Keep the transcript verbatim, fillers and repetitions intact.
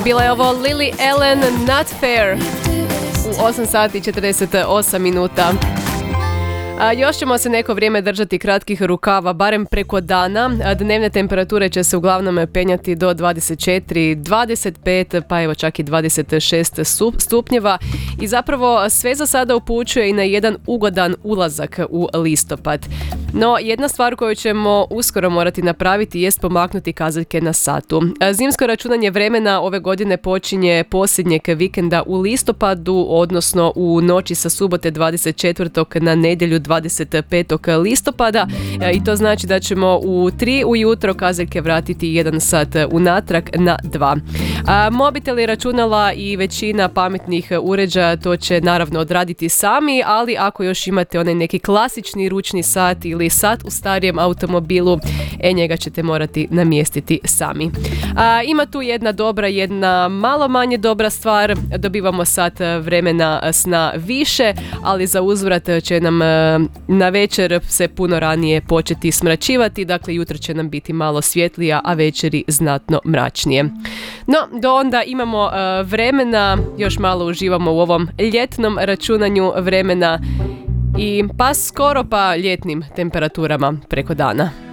Bila je ovo Lily Allen, Not Fair, u osam sati i četrdeset osam minuta. A još ćemo se neko vrijeme držati kratkih rukava, barem preko dana. A dnevne temperature će se uglavnom penjati do dvadeset četiri, dvadeset pet, pa evo čak i dvadeset šest stupnjeva. I zapravo sve za sada upućuje i na jedan ugodan ulazak u listopad. No, jedna stvar koju ćemo uskoro morati napraviti jest pomaknuti kazaljke na satu. Zimsko računanje vremena ove godine počinje posljednjeg vikenda u listopadu, odnosno u noći sa subote dvadeset četvrtog na nedjelju dvadeset petog listopada, i to znači da ćemo u tri ujutro kazaljke vratiti jedan sat unatrag na dva. A, mobiteli, računala i većina pametnih uređaja to će naravno odraditi sami, ali ako još imate onaj neki klasični ručni sat ili sat u starijem automobilu, e njega ćete morati namjestiti sami. A, ima tu jedna dobra, jedna malo manje dobra stvar. Dobivamo sat vremena sna više, ali za uzvrat će nam na večer se puno ranije početi smračivati, dakle jutro će nam biti malo svjetlija, a večeri znatno mračnije. No, do onda imamo uh, vremena, još malo uživamo u ovom ljetnom računanju vremena i pa skoro pa ljetnim temperaturama preko dana.